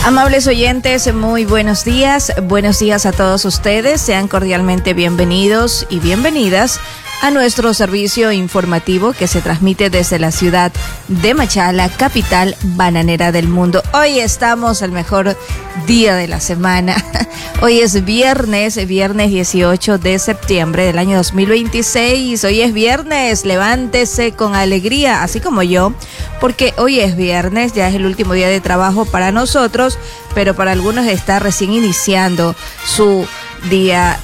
Amables oyentes, muy buenos días a todos ustedes, sean cordialmente bienvenidos y bienvenidas a nuestro servicio informativo que se transmite desde la ciudad de Machala, capital bananera del mundo. Hoy estamos el mejor día de la semana. Hoy es viernes 18 de septiembre del año 2026. Hoy es viernes, levántese con alegría, así como yo, porque hoy es viernes, ya es el último día de trabajo para nosotros, pero para algunos está recién iniciando su día